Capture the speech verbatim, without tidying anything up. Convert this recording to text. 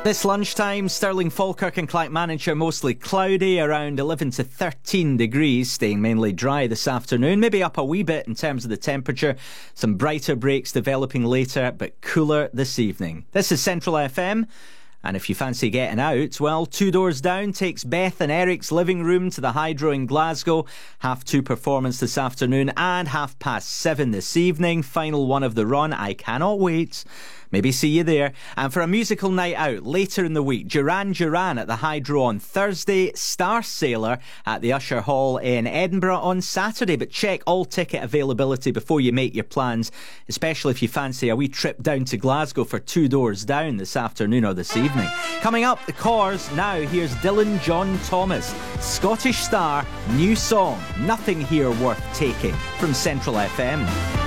This lunchtime, Stirling, Falkirk and Clackmannanshire mostly cloudy, around eleven to thirteen degrees, staying mainly dry this afternoon, maybe up a wee bit in terms of the temperature. Some brighter breaks developing later, but cooler this evening. This is Central F M. And if you fancy getting out, well, Two Doors Down takes Beth and Eric's living room to the Hydro in Glasgow. Half two performance this afternoon and half past seven this evening. Final one of the run. I cannot wait. Maybe see you there. And for a musical night out later in the week, Duran Duran at the Hydro on Thursday, Star Sailor at the Usher Hall in Edinburgh on Saturday. But check all ticket availability before you make your plans, especially if you fancy a wee trip down to Glasgow for Two Doors Down this afternoon or this evening. Coming up, the Corrs. Now, here's Dylan John Thomas, Scottish star, new song, Nothing Here Worth Taking, from Central F M.